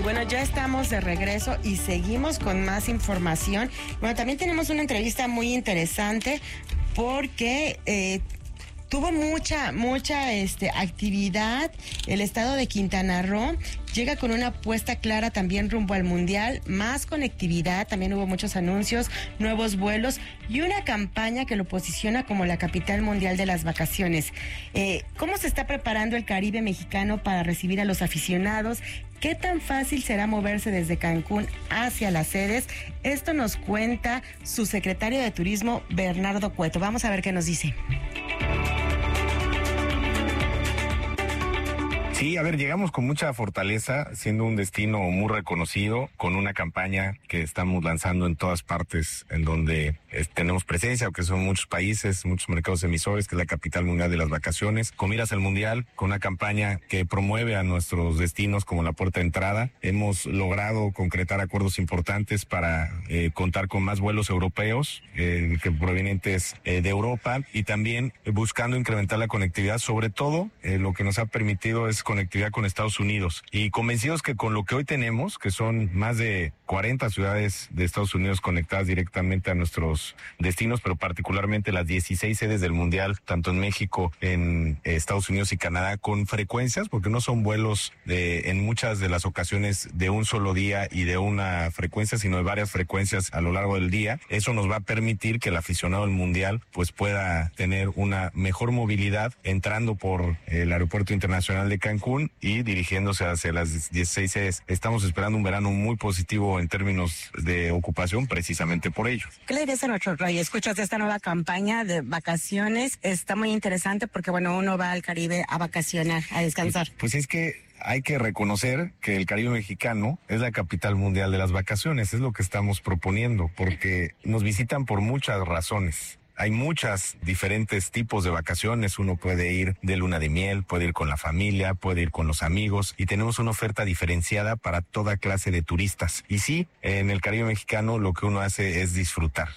Bueno, ya estamos de regreso y seguimos con más información. Bueno, también tenemos una entrevista muy interesante porque tuvo mucha actividad el estado de Quintana Roo. Llega con una apuesta clara también rumbo al Mundial, más conectividad, también hubo muchos anuncios, nuevos vuelos y una campaña que lo posiciona como la capital mundial de las vacaciones. ¿Cómo se está preparando el Caribe mexicano para recibir a los aficionados? ¿Qué tan fácil será moverse desde Cancún hacia las sedes? Esto nos cuenta su secretario de Turismo, Bernardo Cueto. Vamos a ver qué nos dice. Sí, a ver, llegamos con mucha fortaleza, siendo un destino muy reconocido, con una campaña que estamos lanzando en todas partes en donde tenemos presencia, que son muchos países, muchos mercados emisores, que es la capital mundial de las vacaciones, con miras al Mundial, con una campaña que promueve a nuestros destinos como la puerta de entrada. Hemos logrado concretar acuerdos importantes para contar con más vuelos europeos que provenientes de Europa, y también buscando incrementar la conectividad, sobre todo lo que nos ha permitido es conectividad con Estados Unidos, y convencidos que con lo que hoy tenemos, que son más de 40 ciudades de Estados Unidos conectadas directamente a nuestros destinos, pero particularmente las 16 sedes del Mundial, tanto en México, en Estados Unidos y Canadá, con frecuencias, porque no son vuelos en muchas de las ocasiones de un solo día y de una frecuencia, sino de varias frecuencias a lo largo del día. Eso nos va a permitir que el aficionado al Mundial pues pueda tener una mejor movilidad entrando por el Aeropuerto Internacional de Cancún y dirigiéndose hacia las 16 sedes. Estamos esperando un verano muy positivo en términos de ocupación, precisamente por ello. ¿Qué le dirías a nuestros radioescuchas de esta nueva campaña de vacaciones? Está muy interesante porque, bueno, uno va al Caribe a vacacionar, a descansar. Pues es que hay que reconocer que el Caribe mexicano es la capital mundial de las vacaciones, es lo que estamos proponiendo, porque nos visitan por muchas razones. Hay muchos diferentes tipos de vacaciones. Uno puede ir de luna de miel, puede ir con la familia, puede ir con los amigos, y tenemos una oferta diferenciada para toda clase de turistas. Y sí, en el Caribe mexicano lo que uno hace es disfrutar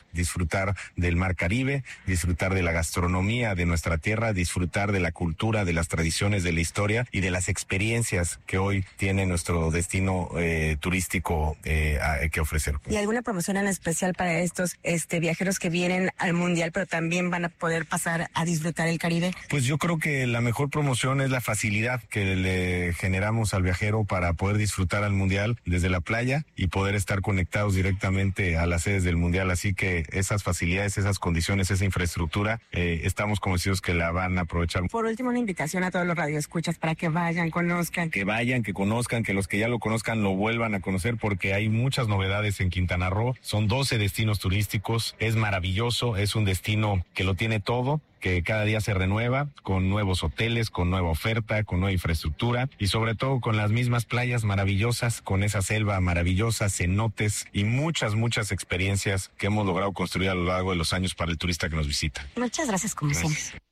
del mar Caribe, disfrutar de la gastronomía de nuestra tierra, disfrutar de la cultura, de las tradiciones, de la historia y de las experiencias que hoy tiene nuestro destino turístico que ofrecer. ¿Y alguna promoción en especial para estos viajeros que vienen al Mundial, pero también van a poder pasar a disfrutar el Caribe? Pues yo creo que la mejor promoción es la facilidad que le generamos al viajero para poder disfrutar al Mundial desde la playa y poder estar conectados directamente a las sedes del Mundial. Así que esas facilidades, esas condiciones, esa infraestructura, estamos convencidos que la van a aprovechar. Por último, una invitación a todos los radioescuchas para que vayan, conozcan. Que vayan, que conozcan, que los que ya lo conozcan lo vuelvan a conocer, porque hay muchas novedades en Quintana Roo. Son 12 destinos turísticos, es maravilloso, es un destino que lo tiene todo, que cada día se renueva con nuevos hoteles, con nueva oferta, con nueva infraestructura y sobre todo con las mismas playas maravillosas, con esa selva maravillosa, cenotes y muchas experiencias que hemos logrado construir a lo largo de los años para el turista que nos visita. Muchas gracias, como siempre.